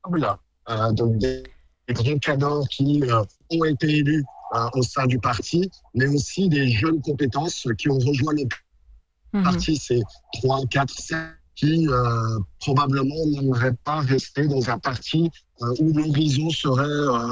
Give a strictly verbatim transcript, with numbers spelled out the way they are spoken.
euh, donc des, des grands cadors qui euh, ont été élus euh, au sein du parti, mais aussi des jeunes compétences qui ont rejoint le Mhm. parti, c'est trois, quatre, cinq qui euh, probablement n'aimeraient pas rester dans un parti euh, où l'horizon serait euh,